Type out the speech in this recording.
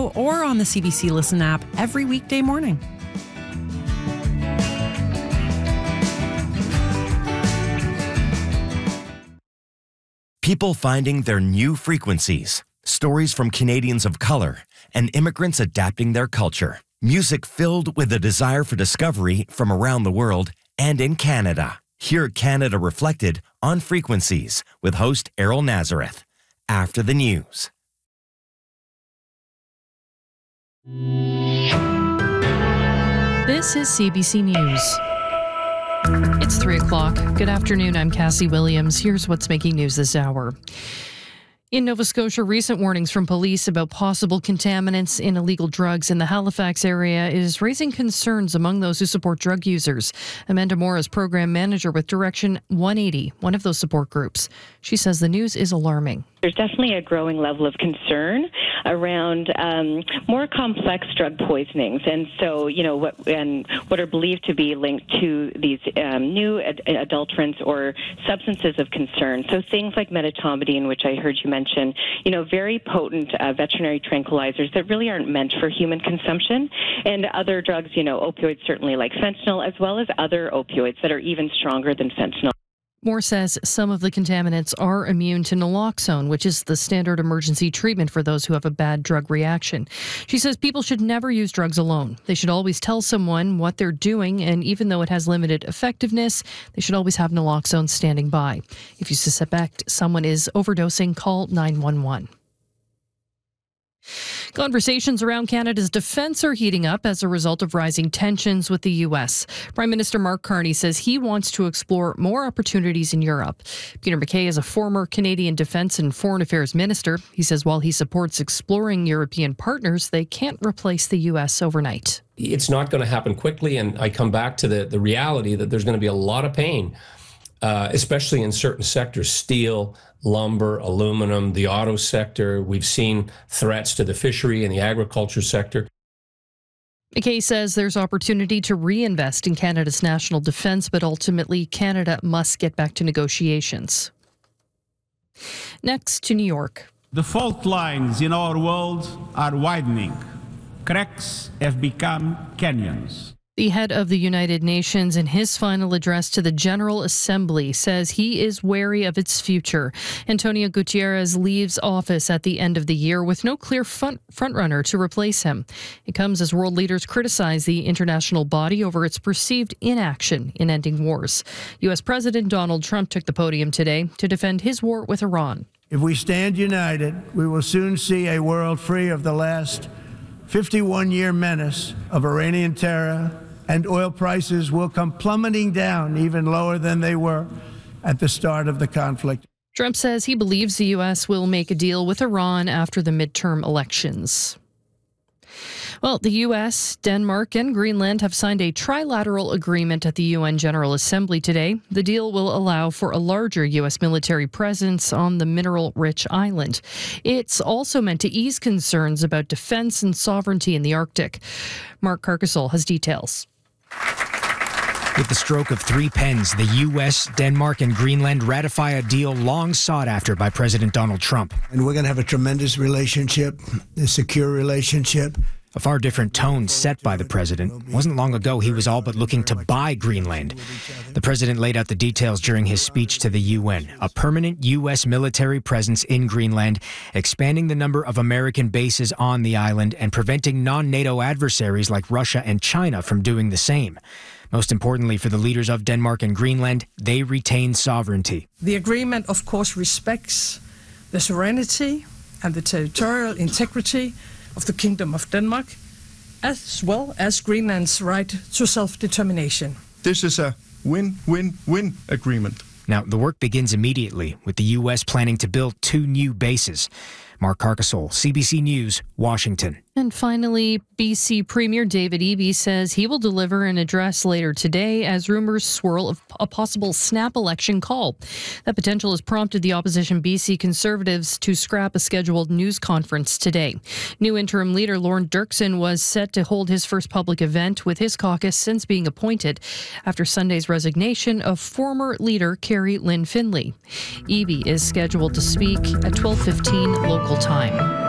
radio or on the CBC Listen app every weekday morning. People finding their new frequencies. Stories from Canadians of color and immigrants adapting their culture. Music filled with a desire for discovery from around the world and in Canada. Hear Canada Reflected on Frequencies with host Errol Nazareth. After the news. This is CBC News. It's 3 o'clock. Good afternoon. I'm Cassie Williams. Here's what's making news this hour. In Nova Scotia, recent warnings from police about possible contaminants in illegal drugs in the Halifax area is raising concerns among those who support drug users. Amanda Moore is program manager with Direction 180, one of those support groups. She says the news is alarming. There's definitely a growing level of concern around more complex drug poisonings, and so what are believed to be linked to these new adulterants or substances of concern. So things like medetomidine, which I heard you mention, very potent veterinary tranquilizers that really aren't meant for human consumption, and other drugs, opioids certainly like fentanyl, as well as other opioids that are even stronger than fentanyl. Moore says some of the contaminants are immune to naloxone, which is the standard emergency treatment for those who have a bad drug reaction. She says people should never use drugs alone. They should always tell someone what they're doing, and even though it has limited effectiveness, they should always have naloxone standing by. If you suspect someone is overdosing, call 911. Conversations around Canada's defence are heating up as a result of rising tensions with the U.S. Prime Minister Mark Carney says he wants to explore more opportunities in Europe. Peter MacKay is a former Canadian Defence and Foreign Affairs Minister. He says while he supports exploring European partners, they can't replace the U.S. overnight. It's not going to happen quickly, and I come back to the reality that there's going to be a lot of pain, especially in certain sectors, steel, lumber, aluminum, the auto sector. We've seen threats to the fishery and the agriculture sector. MacKay says there's opportunity to reinvest in Canada's national defence, but ultimately Canada must get back to negotiations. Next to New York. The fault lines in our world are widening. Cracks have become canyons. The head of the United Nations, in his final address to the General Assembly, says he is wary of its future. Antonio Guterres leaves office at the end of the year with no clear frontrunner to replace him. It comes as world leaders criticize the international body over its perceived inaction in ending wars. U.S. President Donald Trump took the podium today to defend his war with Iran. If we stand united, we will soon see a world free of the last 51-year menace of Iranian terror, and oil prices will come plummeting down even lower than they were at the start of the conflict. Trump says he believes the U.S. will make a deal with Iran after the midterm elections. Well, the U.S., Denmark, and Greenland have signed a trilateral agreement at the UN General Assembly today. The deal will allow for a larger U.S. military presence on the mineral-rich island. It's also meant to ease concerns about defense and sovereignty in the Arctic. Mark Carcassol has details. With the stroke of 3 pens, the U.S., Denmark, and Greenland ratify a deal long sought after by President Donald Trump. And we're going to have a tremendous relationship, a secure relationship. A far different tone set by the president. Wasn't long ago he was all but looking to buy Greenland. The president laid out the details during his speech to the UN. A permanent U.S. military presence in Greenland, expanding the number of American bases on the island, and preventing non-NATO adversaries like Russia and China from doing the same. Most importantly for the leaders of Denmark and Greenland, they retain sovereignty. The agreement, of course, respects the sovereignty and the territorial integrity of the Kingdom of Denmark, as well as Greenland's right to self-determination. This is a win-win-win agreement. Now, the work begins immediately, with the U.S. planning to build 2 new bases. Mark Carcassol, CBC News, Washington. And finally, BC Premier David Eby says he will deliver an address later today as rumors swirl of a possible snap election call. That potential has prompted the opposition BC Conservatives to scrap a scheduled news conference today. New interim leader Lorne Dirksen was set to hold his first public event with his caucus since being appointed after Sunday's resignation of former leader Carrie Lynn Finlay. Eby is scheduled to speak at 12:15 local time.